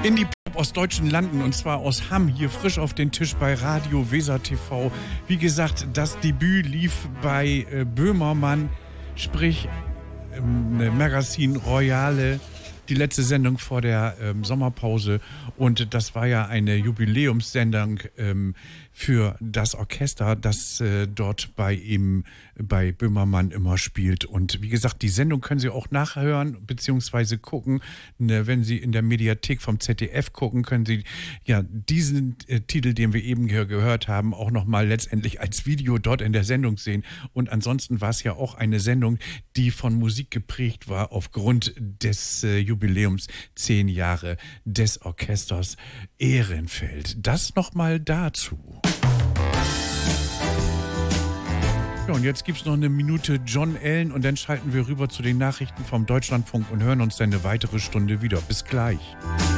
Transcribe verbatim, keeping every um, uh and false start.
Indie-Pop aus deutschen Landen und zwar aus Hamm, hier frisch auf den Tisch bei Radio Weser T V. Wie gesagt, das Debüt lief bei äh, Böhmermann, sprich ähm, Magazin Royale, die letzte Sendung vor der ähm, Sommerpause, und das war ja eine Jubiläumssendung ähm, für das Orchester, das äh, dort bei ihm, bei Böhmermann immer spielt. Und wie gesagt, die Sendung können Sie auch nachhören bzw. gucken. Ne, wenn Sie in der Mediathek vom Z D F gucken, können Sie ja diesen äh, Titel, den wir eben ge- gehört haben, auch nochmal letztendlich als Video dort in der Sendung sehen. Und ansonsten war es ja auch eine Sendung, die von Musik geprägt war aufgrund des äh, Jubiläums zehn Jahre des Orchesters Ehrenfeld. Das nochmal dazu. Ja, und jetzt gibt's noch eine Minute John Allen und dann schalten wir rüber zu den Nachrichten vom Deutschlandfunk und hören uns dann eine weitere Stunde wieder. Bis gleich.